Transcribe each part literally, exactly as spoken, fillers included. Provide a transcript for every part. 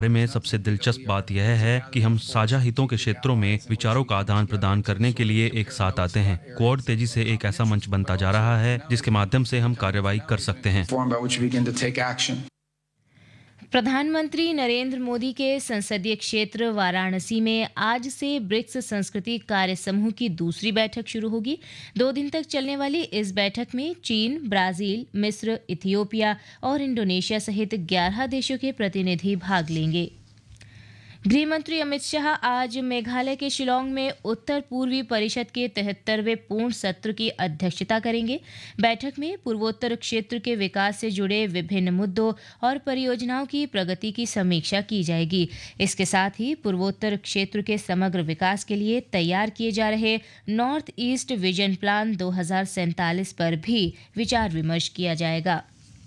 बारे में सबसे दिलचस्प बात यह है कि हम साझा हितों के क्षेत्रों में विचारों का आदान प्रदान करने के लिए एक साथ आते हैं। क्वाड तेजी से एक ऐसा मंच बनता जा रहा है जिसके माध्यम से हम कार्रवाई कर सकते हैं। प्रधानमंत्री नरेंद्र मोदी के संसदीय क्षेत्र वाराणसी में आज से ब्रिक्स संस्कृति कार्य समूह की दूसरी बैठक शुरू होगी। दो दिन तक चलने वाली इस बैठक में चीन, ब्राजील, मिस्र, इथियोपिया और इंडोनेशिया सहित ग्यारह देशों के प्रतिनिधि भाग लेंगे। गृह मंत्री अमित शाह आज मेघालय के शिलांग में उत्तर पूर्वी परिषद के तिहत्तरवें पूर्ण सत्र की अध्यक्षता करेंगे। बैठक में पूर्वोत्तर क्षेत्र के विकास से जुड़े विभिन्न मुद्दों और परियोजनाओं की प्रगति की समीक्षा की जाएगी। इसके साथ ही पूर्वोत्तर क्षेत्र के समग्र विकास के लिए तैयार किए जा रहे नॉर्थ ईस्ट विजन प्लान दो हज़ार सैंतालीस पर भी विचार विमर्श किया जाएगा।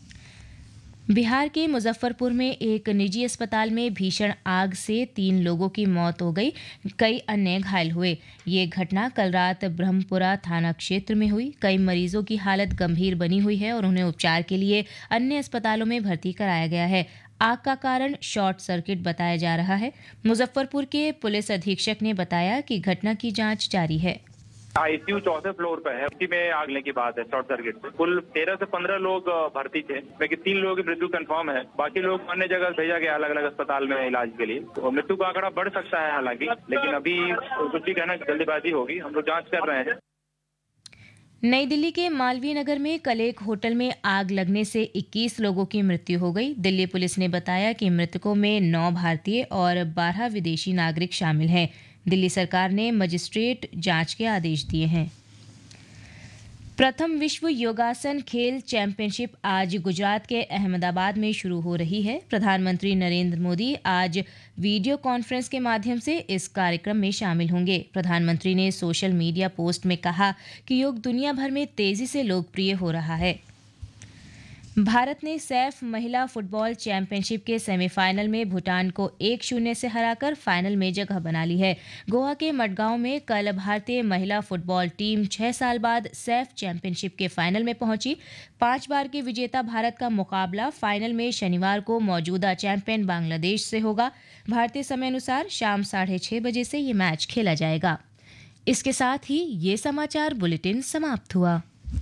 बिहार के मुजफ्फरपुर में एक निजी अस्पताल में भीषण आग से तीन लोगों की मौत हो गई, कई अन्य घायल हुए। ये घटना कल रात ब्रह्मपुरा थाना क्षेत्र में हुई। कई मरीजों की हालत गंभीर बनी हुई है और उन्हें उपचार के लिए अन्य अस्पतालों में भर्ती कराया गया है। आग का कारण शॉर्ट सर्किट बताया जा रहा है। मुजफ्फरपुर के पुलिस अधीक्षक ने बताया कि घटना की जांच जारी है। आईसीयू चौथे फ्लोर पे है, उसी में आग लगने की बात है शॉर्ट सर्किट से। कुल तेरह से पंद्रह लोग भर्ती थे, लेकिन तीन लोगों की मृत्यु कंफर्म है। बाकी लोग अन्य जगह भेजा गया अलग अलग अस्पताल में इलाज के लिए। तो मृत्यु का आंकड़ा बढ़ सकता है हालांकि, लेकिन अभी कुछ भी कहना जल्दीबाजी होगी। हम लोग जांच कर रहे हैं। नई दिल्ली के मालवीय नगर में कल एक होटल में आग लगने से इक्कीस लोगों की मृत्यु हो गई। दिल्ली पुलिस ने बताया कि मृतकों में नौ भारतीय और बारह विदेशी नागरिक शामिल हैं। दिल्ली सरकार ने मजिस्ट्रेट जांच के आदेश दिए हैं। प्रथम विश्व योगासन खेल चैंपियनशिप आज गुजरात के अहमदाबाद में शुरू हो रही है। प्रधानमंत्री नरेंद्र मोदी आज वीडियो कॉन्फ्रेंस के माध्यम से इस कार्यक्रम में शामिल होंगे। प्रधानमंत्री ने सोशल मीडिया पोस्ट में कहा कि योग दुनिया भर में तेजी से लोकप्रिय हो रहा है। भारत ने सैफ महिला फुटबॉल चैंपियनशिप के सेमीफाइनल में भूटान को एक शून्य से हराकर फाइनल में जगह बना ली है। गोवा के मडगांव में कल भारतीय महिला फुटबॉल टीम छह साल बाद सैफ चैंपियनशिप के फाइनल में पहुंची। पांच बार के विजेता भारत का मुकाबला फाइनल में शनिवार को मौजूदा चैंपियन बांग्लादेश से होगा। भारतीय समय अनुसार शाम साढ़े छह बजे से ये मैच खेला जाएगा। इसके साथ ही ये समाचार बुलेटिन समाप्त हुआ।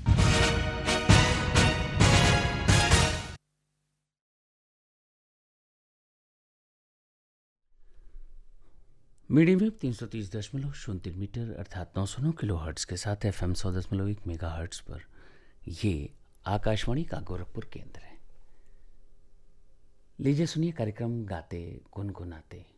मीडियम वेव तीन सौ तीस दशमलव शून्य मीटर अर्थात नौ सौ नौ किलो हर्ट्स के साथ एफ एम सौ दशमलव एक मेगा हर्ट्स पर ये आकाशवाणी का गोरखपुर केंद्र है। लीजिए सुनिए कार्यक्रम गाते गुनगुनाते।